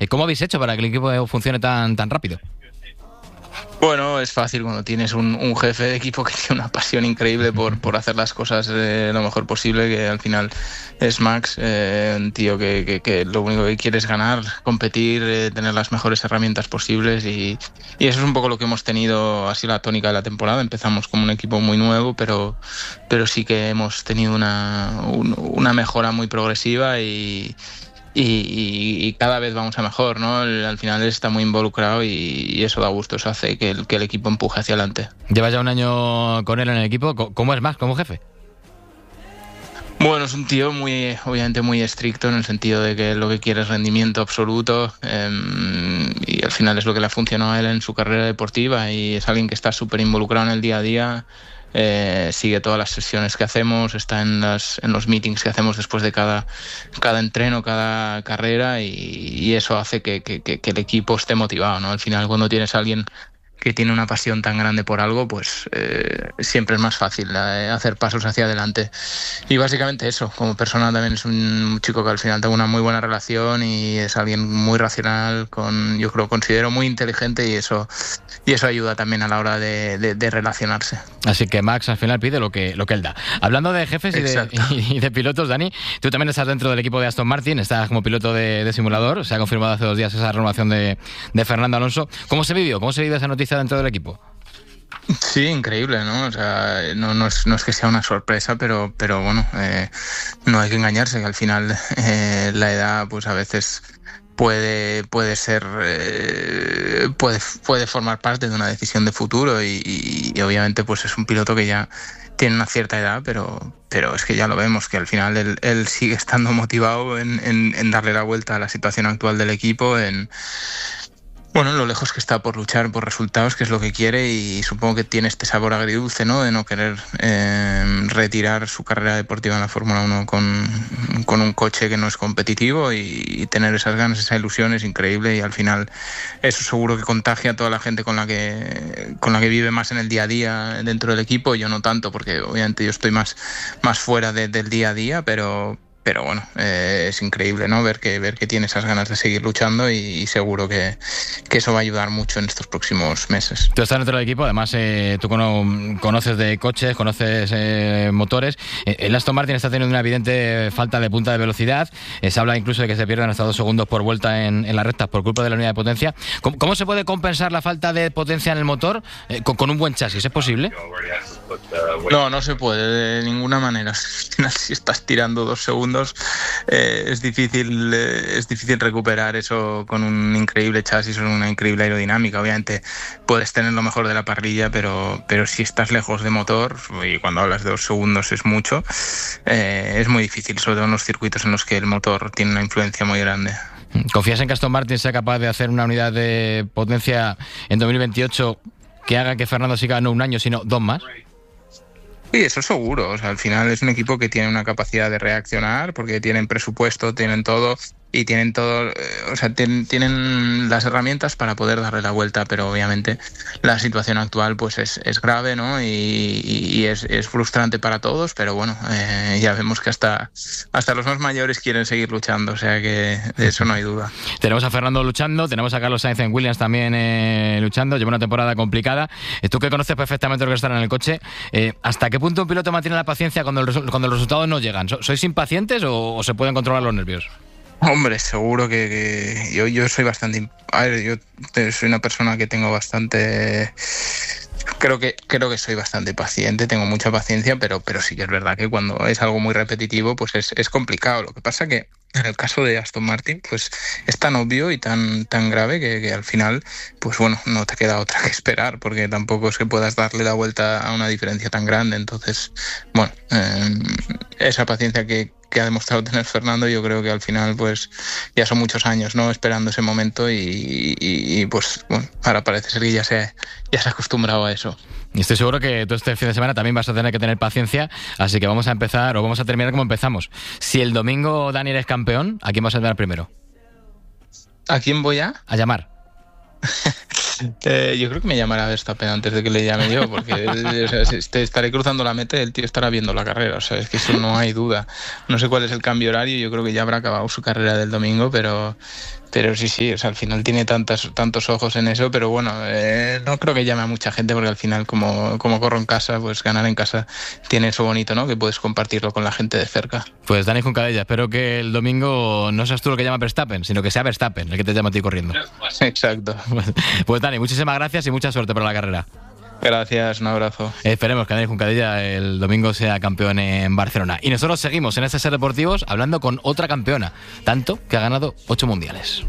¿Cómo habéis hecho para que el equipo funcione tan rápido? Bueno, es fácil cuando tienes un jefe de equipo que tiene una pasión increíble por hacer las cosas lo mejor posible, que al final es Max, un tío que lo único que quiere es ganar, competir, tener las mejores herramientas posibles y eso es un poco lo que hemos tenido, así la tónica de la temporada. Empezamos como un equipo muy nuevo, pero sí que hemos tenido una mejora muy progresiva y cada vez vamos a mejor, ¿no? Al final él está muy involucrado y eso da gusto, eso hace que el equipo empuje hacia adelante. Llevas ya un año con él en el equipo. ¿Cómo es Max como jefe? Bueno, es un tío obviamente muy estricto, en el sentido de que lo que quiere es rendimiento absoluto, y al final es lo que le ha funcionado a él en su carrera deportiva, y es alguien que está súper involucrado en el día a día. Sigue todas las sesiones que hacemos, está en los meetings que hacemos después de cada entreno, cada carrera, y eso hace que el equipo esté motivado, ¿no? Al final, cuando tienes a alguien que tiene una pasión tan grande por algo, pues siempre es más fácil hacer pasos hacia adelante. Y básicamente eso, como persona también es un chico que al final tengo una muy buena relación y es alguien muy racional, yo considero muy inteligente, y eso ayuda también a la hora de relacionarse. Así que Max al final pide lo que él da. Hablando de jefes y de pilotos, Dani, tú también estás dentro del equipo de Aston Martin, estás como piloto de simulador. Se ha confirmado hace 2 días esa renovación de Fernando Alonso. ¿Cómo se vivió esa noticia dentro del equipo? Sí, increíble, ¿no? O sea, no es que sea una sorpresa, pero bueno, no hay que engañarse, que al final la edad, pues a veces puede ser, puede formar parte de una decisión de futuro, y obviamente pues es un piloto que ya tiene una cierta edad, pero es que ya lo vemos, que al final él sigue estando motivado en darle la vuelta a la situación actual del equipo, bueno, lo lejos que está por luchar por resultados, que es lo que quiere, y supongo que tiene este sabor agridulce, ¿no? De no querer retirar su carrera deportiva en la Fórmula 1 con un coche que no es competitivo, y tener esas ganas, esa ilusión es increíble, y al final eso seguro que contagia a toda la gente con la que vive más en el día a día dentro del equipo. Yo no tanto, porque obviamente yo estoy más fuera del día a día, pero bueno, es increíble, ¿no? Ver que tiene esas ganas de seguir luchando, y seguro que eso va a ayudar mucho en estos próximos meses. Tú estás dentro del equipo, además tú conoces de coches, conoces motores. El Aston Martin está teniendo una evidente falta de punta de velocidad. Se habla incluso de que se pierden hasta 2 segundos por vuelta en las rectas por culpa de la unidad de potencia. ¿Cómo se puede compensar la falta de potencia en el motor con un buen chasis? ¿Es posible? No se puede de ninguna manera. Si estás tirando 2 segundos, es difícil recuperar eso con un increíble chasis o una increíble aerodinámica. Obviamente puedes tener lo mejor de la parrilla, pero si estás lejos de motor, y cuando hablas de 2 segundos es mucho, es muy difícil, sobre todo en los circuitos en los que el motor tiene una influencia muy grande. ¿Confías en que Aston Martin sea capaz de hacer una unidad de potencia en 2028 que haga que Fernando siga no 1 año, sino 2 más? Sí, eso seguro. O sea, al final es un equipo que tiene una capacidad de reaccionar, porque tienen presupuesto, tienen todo, y tienen todo, o sea, tienen las herramientas para poder darle la vuelta, pero obviamente la situación actual pues es grave, ¿no? Y es frustrante para todos, pero bueno, ya vemos que hasta los más mayores quieren seguir luchando, o sea que de eso no hay duda. Tenemos a Fernando luchando, tenemos a Carlos Sainz en Williams también luchando, lleva una temporada complicada. Tú que conoces perfectamente lo que estará en el coche, ¿hasta qué punto un piloto mantiene la paciencia cuando los resultados no llegan? ¿Sois impacientes o se pueden controlar los nervios? Hombre, seguro que yo soy bastante... A ver, yo soy una persona que tengo bastante... Creo que soy bastante paciente, tengo mucha paciencia, pero sí que es verdad que cuando es algo muy repetitivo, pues es complicado. Lo que pasa que en el caso de Aston Martin, pues es tan obvio y tan grave que al final, pues bueno, no te queda otra que esperar, porque tampoco es que puedas darle la vuelta a una diferencia tan grande. Entonces, bueno, esa paciencia que ha demostrado tener Fernando, yo creo que al final pues ya son muchos años, ¿no?, esperando ese momento, y pues bueno, ahora parece ser que ya se ha acostumbrado a eso. Y estoy seguro que tú este fin de semana también vas a tener que tener paciencia, así que vamos a empezar, o vamos a terminar como empezamos. Si el domingo Dani eres campeón, ¿a quién vas a llamar primero? ¿A quién voy a llamar? Yo creo que me llamará Verstappen antes de que le llame yo, porque o sea, estaré cruzando la meta y el tío estará viendo la carrera, o sea, es que eso no hay duda. No sé cuál es el cambio horario, yo creo que ya habrá acabado su carrera del domingo, pero Pero sí, o sea, al final tiene tantos ojos en eso, pero bueno, no creo que llame a mucha gente porque al final como corro en casa, pues ganar en casa tiene eso bonito, ¿no? Que puedes compartirlo con la gente de cerca. Pues Dani Juncadella, espero que el domingo no seas tú lo que llama Verstappen, sino que sea Verstappen el que te llama a ti corriendo. Exacto. Pues Dani, muchísimas gracias y mucha suerte para la carrera. Gracias, un abrazo. Esperemos que Dani Juncadella el domingo sea campeón en Barcelona. Y nosotros seguimos en Ser Deportivos hablando con otra campeona, tanto que ha ganado 8 mundiales.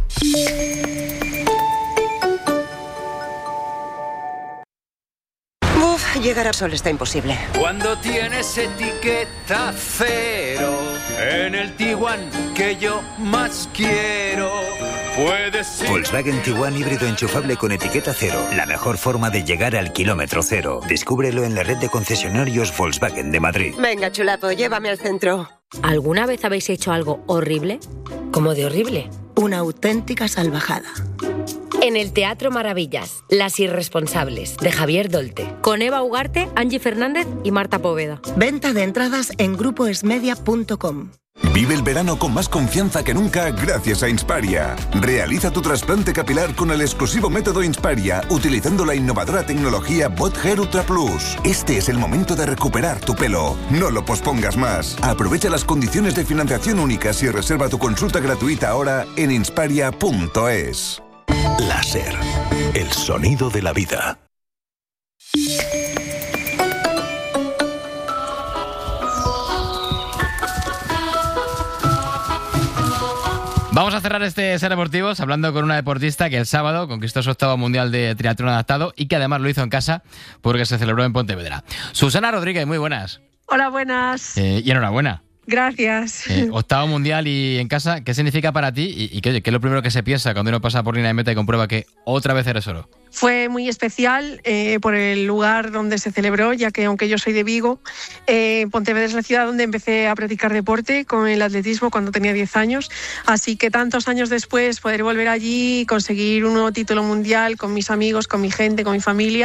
Llegar a Sol está imposible. Cuando tienes etiqueta cero en el Tiguan que yo más quiero, puedes ir. Volkswagen Tiguan híbrido enchufable con etiqueta cero. La mejor forma de llegar al kilómetro cero. Descúbrelo en la red de concesionarios Volkswagen de Madrid. Venga, chulapo, llévame al centro. ¿Alguna vez habéis hecho algo horrible? ¿Cómo de horrible? Una auténtica salvajada. En el Teatro Maravillas, Las Irresponsables, de Javier Dolte, con Eva Ugarte, Angie Fernández y Marta Poveda. Venta de entradas en grupoesmedia.com. Vive el verano con más confianza que nunca gracias a Insparia. Realiza tu trasplante capilar con el exclusivo método Insparia, utilizando la innovadora tecnología Bot Hair Ultra Plus. Este es el momento de recuperar tu pelo. No lo pospongas más. Aprovecha las condiciones de financiación únicas y reserva tu consulta gratuita ahora en insparia.es. Láser, el sonido de la vida. Vamos a cerrar este Ser Deportivos hablando con una deportista que el sábado conquistó su 8º mundial de triatlón adaptado y que además lo hizo en casa porque se celebró en Pontevedra. Susana Rodríguez, muy buenas. Hola, buenas. Y enhorabuena. Gracias. 8º mundial y en casa, ¿qué significa para ti? Y ¿qué es lo primero que se piensa cuando uno pasa por línea de meta y comprueba que otra vez eres oro? Fue muy especial por el lugar donde se celebró, ya que aunque yo soy de Vigo, Pontevedra es la ciudad donde empecé a practicar deporte con el atletismo cuando tenía 10 años. Así que tantos años después poder volver allí y conseguir un nuevo título mundial con mis amigos, con mi gente, con mi familia,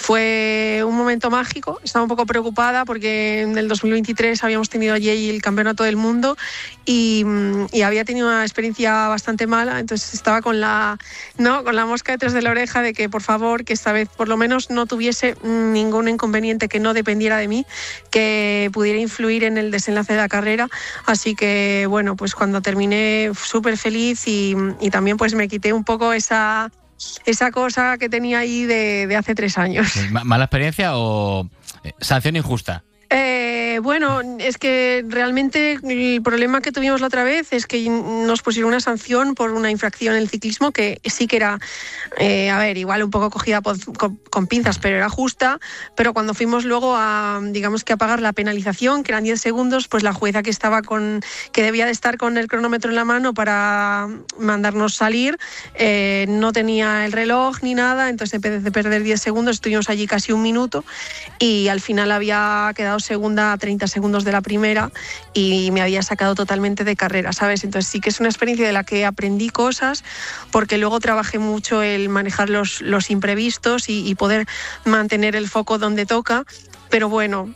fue un momento mágico. Estaba un poco preocupada porque en el 2023 habíamos tenido allí el campeonato del mundo y había tenido una experiencia bastante mala, entonces estaba con la mosca detrás de la oreja de que por favor, que esta vez por lo menos no tuviese ningún inconveniente que no dependiera de mí, que pudiera influir en el desenlace de la carrera. Así que bueno, pues cuando terminé súper feliz y también pues me quité un poco esa cosa que tenía ahí de hace 3 años. ¿Mala experiencia o sanción injusta? Bueno, es que realmente el problema que tuvimos la otra vez es que nos pusieron una sanción por una infracción en el ciclismo que sí que era, igual un poco cogida con pinzas, pero era justa. Pero cuando fuimos luego a pagar la penalización, que eran 10 segundos, pues la jueza que debía de estar con el cronómetro en la mano para mandarnos salir, no tenía el reloj ni nada, entonces en vez de perder 10 segundos estuvimos allí casi 1 minuto y al final había quedado segunda a 30 segundos de la primera y me había sacado totalmente de carrera, ¿sabes? Entonces sí que es una experiencia de la que aprendí cosas porque luego trabajé mucho el manejar los imprevistos y poder mantener el foco donde toca. Pero bueno,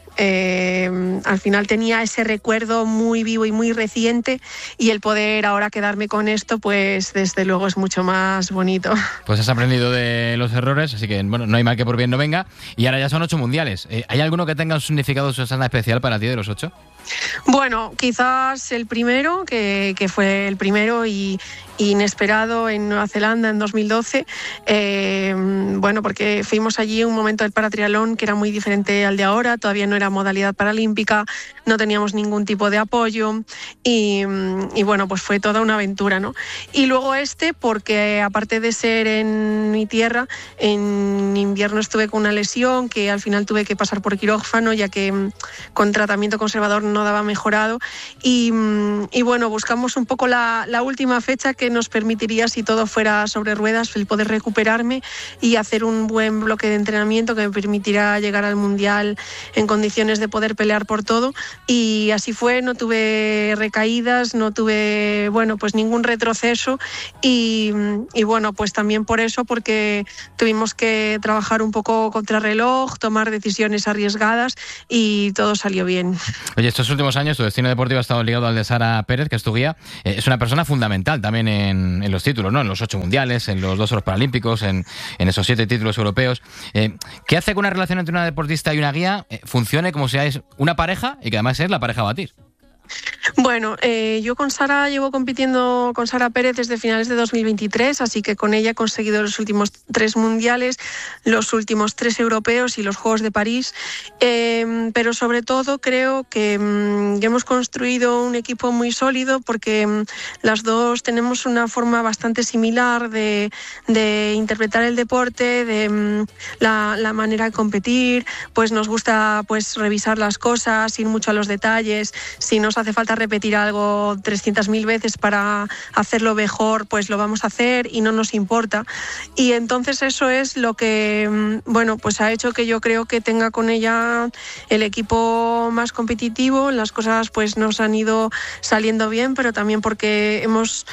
al final tenía ese recuerdo muy vivo y muy reciente y el poder ahora quedarme con esto, pues desde luego es mucho más bonito. Pues has aprendido de los errores, así que bueno, no hay mal que por bien no venga. Y ahora ya son 8 mundiales. ¿Hay alguno que tenga un significado, Susana, especial para ti de los 8? Bueno, quizás el primero, que fue el primero y inesperado en Nueva Zelanda en 2012, porque fuimos allí un momento del paratriatlón que era muy diferente al de ahora, todavía no era modalidad paralímpica, no teníamos ningún tipo de apoyo y bueno, pues fue toda una aventura, ¿no? Y luego porque aparte de ser en mi tierra, en invierno estuve con una lesión que al final tuve que pasar por quirófano ya que con tratamiento conservador no daba mejorado y bueno, buscamos un poco la última fecha que nos permitiría, si todo fuera sobre ruedas, el poder recuperarme y hacer un buen bloque de entrenamiento que me permitirá llegar al Mundial en condiciones condiciones de poder pelear por todo, y así fue. No tuve recaídas, no tuve, bueno, pues ningún retroceso, y bueno, pues también por eso, porque tuvimos que trabajar un poco contrarreloj, tomar decisiones arriesgadas, y todo salió bien. Oye, estos últimos años tu destino deportivo ha estado ligado al de Sara Pérez, que es tu guía. Es una persona fundamental también en los títulos, ¿no? En los 8 mundiales, en los 2 oros paralímpicos, en esos 7 títulos europeos. ¿Qué hace que una relación entre una deportista y una guía funcione como si es una pareja y que además es la pareja a batir? Bueno, yo con Sara llevo compitiendo con Sara Pérez desde finales de 2023, así que con ella he conseguido los últimos 3 mundiales, los últimos 3 europeos y los Juegos de París, pero sobre todo creo que hemos construido un equipo muy sólido, porque las dos tenemos una forma bastante similar de interpretar el deporte, de la manera de competir. Pues nos gusta pues revisar las cosas, ir mucho a los detalles. Si nos hace falta repetir algo 300.000 veces para hacerlo mejor, pues lo vamos a hacer y no nos importa. Y entonces eso es lo que, bueno, pues ha hecho que yo creo que tenga con ella el equipo más competitivo. Las cosas pues nos han ido saliendo bien, pero también porque hemos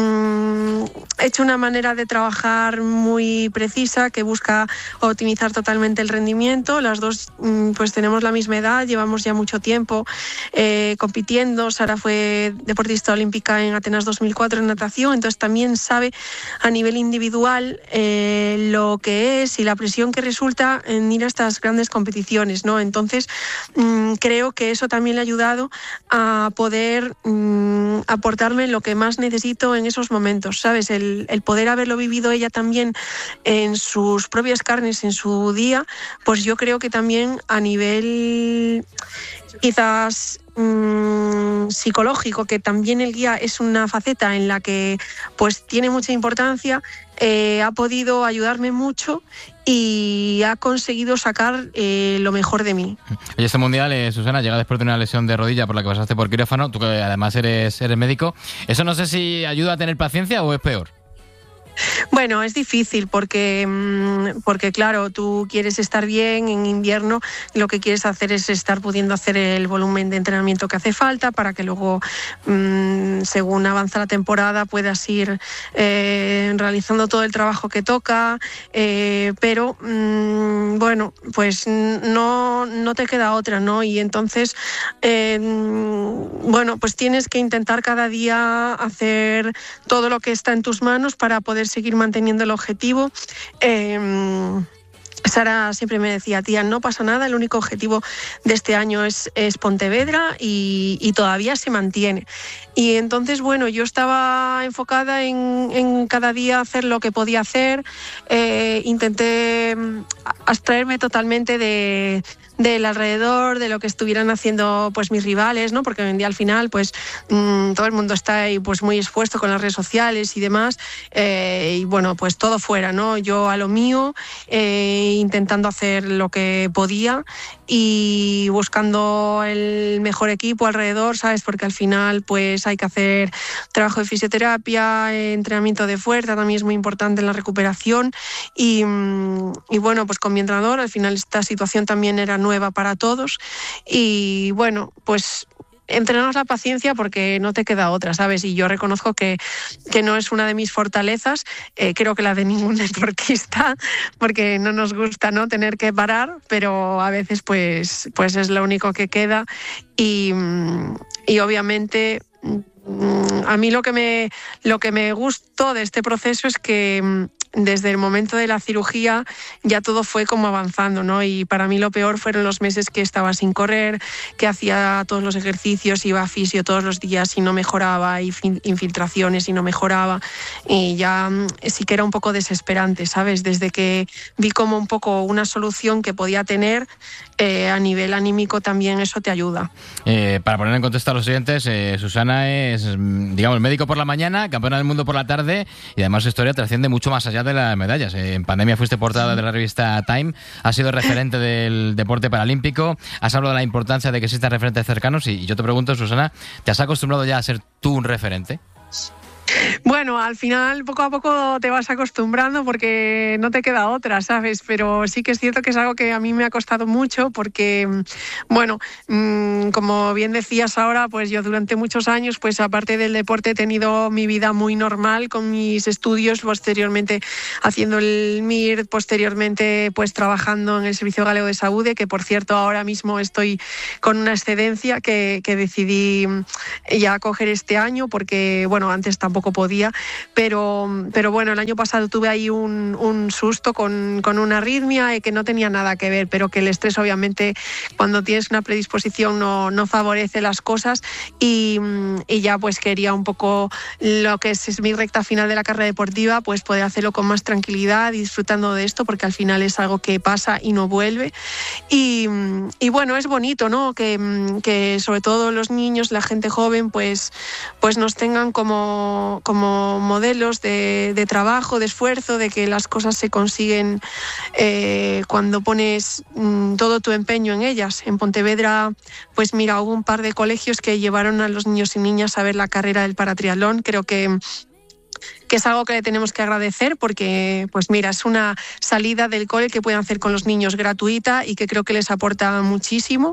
hecho una manera de trabajar muy precisa que busca optimizar totalmente el rendimiento. Las dos pues tenemos la misma edad, llevamos ya mucho tiempo compitiendo. Sara fue deportista olímpica en Atenas 2004 en natación, entonces también sabe a nivel individual lo que es y la presión que resulta en ir a estas grandes competiciones, ¿no? Entonces creo que eso también le ha ayudado a poder aportarme lo que más necesito en esos momentos, ¿sabes? El poder haberlo vivido ella también en sus propias carnes en su día, pues yo creo que también a nivel quizás psicológico, que también el guía es una faceta en la que pues tiene mucha importancia, ha podido ayudarme mucho y ha conseguido sacar lo mejor de mí. Oye, este mundial, Susana, llega después de una lesión de rodilla por la que pasaste por quirófano, tú que además eres médico. ¿Eso no sé si ayuda a tener paciencia o es peor? Bueno, es difícil porque claro, tú quieres estar bien en invierno, lo que quieres hacer es estar pudiendo hacer el volumen de entrenamiento que hace falta para que luego, según avanza la temporada, puedas ir realizando todo el trabajo que toca, pero bueno, pues no te queda otra, ¿no? Y entonces, bueno, pues tienes que intentar cada día hacer todo lo que está en tus manos para poder seguir manteniendo el objetivo. Sara siempre me decía, tía, no pasa nada, el único objetivo de este año es Pontevedra y todavía se mantiene. Y entonces, bueno, yo estaba enfocada en cada día hacer lo que podía hacer. Intenté abstraerme totalmente del alrededor, de lo que estuvieran haciendo pues mis rivales, ¿no? Porque hoy en día al final pues todo el mundo está ahí pues muy expuesto con las redes sociales y demás, y bueno, pues todo fuera, ¿no? Yo a lo mío, intentando hacer lo que podía y buscando el mejor equipo alrededor, ¿sabes? Porque al final pues hay que hacer trabajo de fisioterapia, entrenamiento de fuerza, también es muy importante en la recuperación, y bueno, pues con mi entrenador al final esta situación también era nueva para todos, y bueno, pues entrenar la paciencia porque no te queda otra, ¿sabes? Y yo reconozco que no es una de mis fortalezas, creo que la de ningún deportista, porque no nos gusta, ¿no?, tener que parar, pero a veces pues es lo único que queda, y obviamente a mí lo que me gustó de este proceso es que desde el momento de la cirugía ya todo fue como avanzando, ¿no? Y para mí lo peor fueron los meses que estaba sin correr, que hacía todos los ejercicios, iba a fisio todos los días y no mejoraba, y infiltraciones y no mejoraba, y ya sí que era un poco desesperante, ¿sabes? Desde que vi como un poco una solución que podía tener, a nivel anímico también eso te ayuda. Para poner en contexto a los oyentes, Susana es, digamos, médico por la mañana, campeona del mundo por la tarde, y además su historia trasciende mucho más allá de las medallas. En pandemia fuiste portada de la revista Time, has sido referente del deporte paralímpico, has hablado de la importancia de que existan referentes cercanos, y yo te pregunto, Susana, ¿te has acostumbrado ya a ser tú un referente? Bueno, al final poco a poco te vas acostumbrando porque no te queda otra, ¿sabes? Pero sí que es cierto que es algo que a mí me ha costado mucho porque, bueno, como bien decías ahora, pues yo durante muchos años, pues aparte del deporte he tenido mi vida muy normal con mis estudios, posteriormente haciendo el MIR, posteriormente pues trabajando en el Servicio Galego de Saúde, que por cierto ahora mismo estoy con una excedencia que decidí ya coger este año porque, bueno, antes tampoco podía. Pero bueno, el año pasado tuve ahí un susto con una arritmia que no tenía nada que ver, pero que el estrés obviamente cuando tienes una predisposición no favorece las cosas y ya pues quería un poco lo que es mi recta final de la carrera deportiva, pues poder hacerlo con más tranquilidad y disfrutando de esto porque al final es algo que pasa y no vuelve y bueno, es bonito, ¿no? Que sobre todo los niños, la gente joven pues nos tengan como modelos de trabajo, de esfuerzo, de que las cosas se consiguen cuando pones todo tu empeño en ellas. En Pontevedra, pues mira, hubo un par de colegios que llevaron a los niños y niñas a ver la carrera del paratriatlón. Creo que es algo que le tenemos que agradecer porque, pues mira, es una salida del cole que pueden hacer con los niños gratuita y que creo que les aporta muchísimo.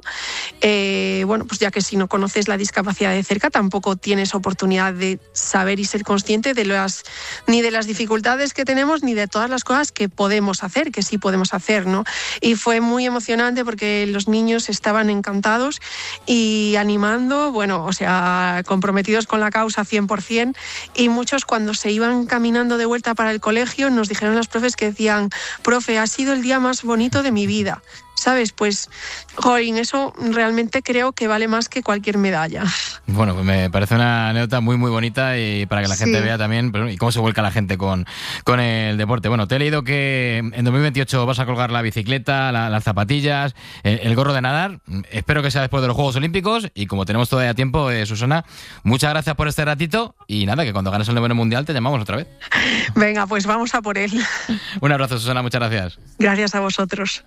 Bueno, pues ya que si no conoces la discapacidad de cerca, tampoco tienes oportunidad de saber y ser consciente ni de las dificultades que tenemos ni de todas las cosas que podemos hacer, que sí podemos hacer, ¿no? Y fue muy emocionante porque los niños estaban encantados y animando, bueno, o sea, comprometidos con la causa 100%, y muchos cuando se iban caminando de vuelta para el colegio nos dijeron los profes que decían: profe, ha sido el día más bonito de mi vida. ¿Sabes? Pues, jolín, eso realmente creo que vale más que cualquier medalla. Bueno, pues me parece una anécdota muy, muy bonita y para que la gente vea también y cómo se vuelca la gente con el deporte. Bueno, te he leído que en 2028 vas a colgar la bicicleta, las zapatillas, el gorro de nadar. Espero que sea después de los Juegos Olímpicos y como tenemos todavía tiempo, Susana, muchas gracias por este ratito y nada, que cuando ganes el noveno mundial te llamamos otra vez. Venga, pues vamos a por él. Un abrazo, Susana, muchas gracias. Gracias a vosotros.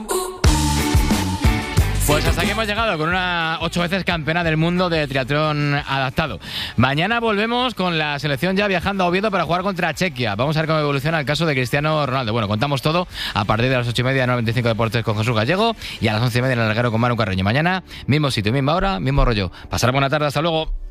Pues hasta aquí hemos llegado con una 8 veces campeona del mundo de triatlón adaptado. Mañana volvemos con la selección ya viajando a Oviedo para jugar contra Chequia. Vamos a ver cómo evoluciona el caso de Cristiano Ronaldo. Bueno, contamos todo a partir de las 8:30 en 95 Deportes con Jesús Gallego y a las 11:30 en el Larguero con Manu Carreño. Mañana, mismo sitio, misma hora, mismo rollo. Pasar buena tarde, hasta luego.